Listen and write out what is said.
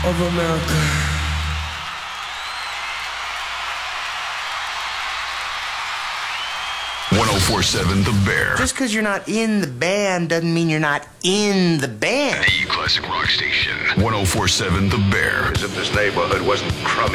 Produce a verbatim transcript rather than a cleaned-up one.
of America. one oh four point seven The Bear. Just because you're not in the band doesn't mean you're not in the band. The classic rock station. one oh four point seven The Bear. As if this neighborhood wasn't crummy.